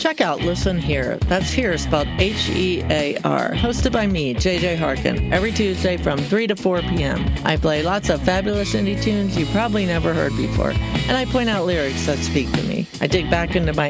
Check out Listen Here. That's Here spelled H-E-A-R. Hosted by me, JJ Harkin, every Tuesday from 3 to 4 p.m. I play lots of fabulous indie tunes you probably never heard before, and I point out lyrics that speak to me. I dig back into my